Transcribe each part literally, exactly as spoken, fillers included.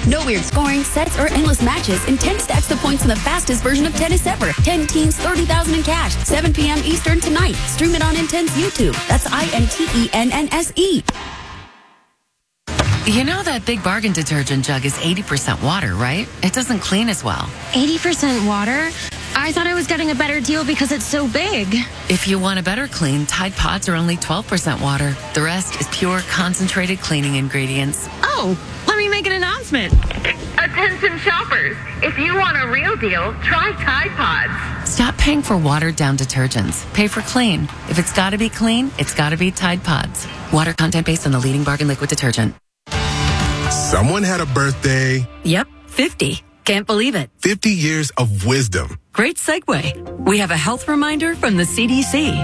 No weird scoring, sets, or endless matches. Intent stacks the points in the fastest version of tennis ever. ten teams, thirty thousand in cash. seven p.m. Eastern tonight. Stream it on Intent's YouTube. That's I N T E N N S E. You know that Big Bargain detergent jug is eighty percent water, right? It doesn't clean as well. eighty percent water? I thought I was getting a better deal because it's so big. If you want a better clean, Tide Pods are only twelve percent water. The rest is pure, concentrated cleaning ingredients. Oh, let me make an announcement. Attention shoppers, if you want a real deal, try Tide Pods. Stop paying for watered-down detergents. Pay for clean. If it's got to be clean, it's got to be Tide Pods. Water content based on the leading bargain liquid detergent. Someone had a birthday. Yep, fifty. Can't believe it. fifty years of wisdom. Great segue. We have a health reminder from the C D C.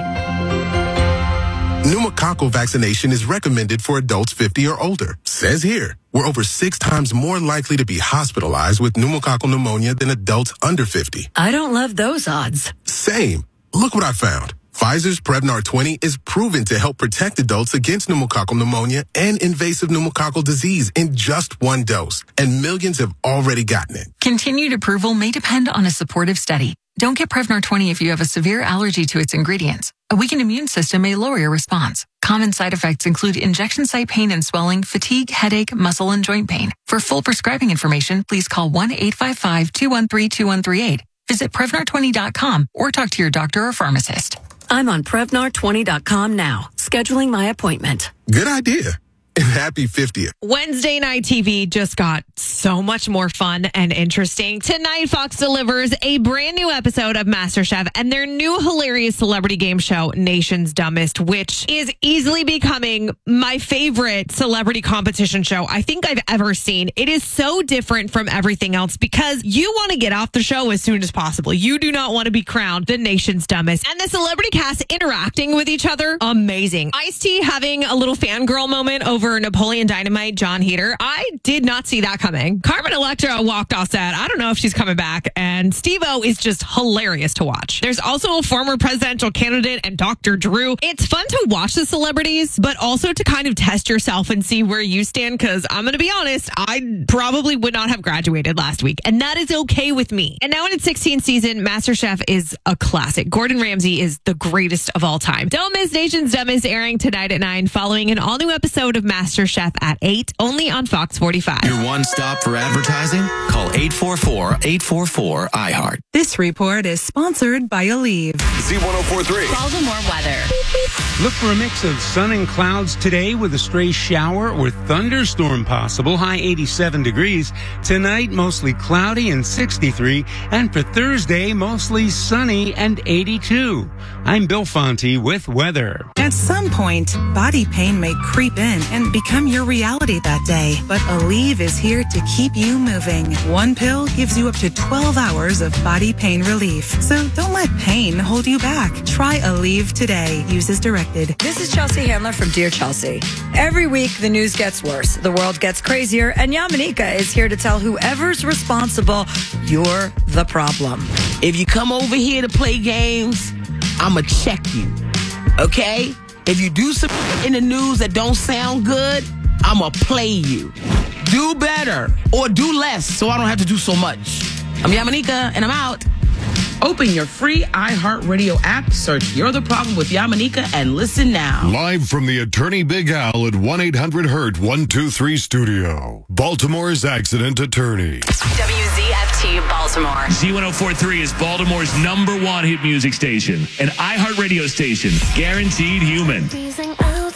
Pneumococcal vaccination is recommended for adults fifty or older. Says here, we're over six times more likely to be hospitalized with pneumococcal pneumonia than adults under fifty. I don't love those odds. Same. Look what I found. Pfizer's Prevnar twenty is proven to help protect adults against pneumococcal pneumonia and invasive pneumococcal disease in just one dose. And millions have already gotten it. Continued approval may depend on a supportive study. Don't get Prevnar twenty if you have a severe allergy to its ingredients. A weakened immune system may lower your response. Common side effects include injection site pain and swelling, fatigue, headache, muscle, and joint pain. For full prescribing information, please call one eight five five, two one three, two one three eight. Visit Prevnar twenty dot com or talk to your doctor or pharmacist. I'm on Prevnar twenty dot com now, scheduling my appointment. Good idea. And happy fiftieth. Wednesday night T V just got so much more fun and interesting. Tonight, Fox delivers a brand new episode of MasterChef and their new hilarious celebrity game show, Nation's Dumbest, which is easily becoming my favorite celebrity competition show I think I've ever seen. It is so different from everything else because you want to get off the show as soon as possible. You do not want to be crowned the Nation's Dumbest. And the celebrity cast interacting with each other, amazing. Ice-T having a little fangirl moment over Napoleon Dynamite, John Heder. I did not see that coming. Carmen Electra walked off set. I don't know if she's coming back. And Steve-O is just hilarious to watch. There's also a former presidential candidate and Doctor Drew. It's fun to watch the celebrities, but also to kind of test yourself and see where you stand. Because I'm going to be honest, I probably would not have graduated last week. And that is okay with me. And now in its sixteenth season, MasterChef is a classic. Gordon Ramsay is the greatest of all time. Don't miss Nation's Dumbest airing tonight at nine, following an all-new episode of MasterChef at eight, only on Fox forty-five. Your one stop for advertising? Call eight four four, eight four four, I heart. This report is sponsored by Aleve. Z ten forty-three. Baltimore weather. Look for a mix of sun and clouds today with a stray shower or thunderstorm possible. High eighty-seven degrees. Tonight, mostly cloudy and sixty-three. And for Thursday, mostly sunny and eighty-two. I'm Bill Fonte with weather. At some point, body pain may creep in and become your reality that day. But Aleve is here to keep you moving. One pill gives you up to twelve hours of body pain relief. So don't let pain hold you back. Try Aleve today. Use as directed. This is Chelsea Handler from Dear Chelsea. Every week, the news gets worse. The world gets crazier. And Yamanika is here to tell whoever's responsible, you're the problem. If you come over here to play games, I'ma check you. Okay? If you do something in the news that don't sound good, I'ma play you. Do better or do less so I don't have to do so much. I'm Yamanika and I'm out. Open your free iHeartRadio app, search You're the Problem with Yamanika, and listen now. Live from the Attorney Big Al at one eight hundred hurt one two three studio. Baltimore's accident attorney. W Z F T Baltimore. Z ten forty-three is Baltimore's number one hit music station. An iHeartRadio station. Guaranteed human.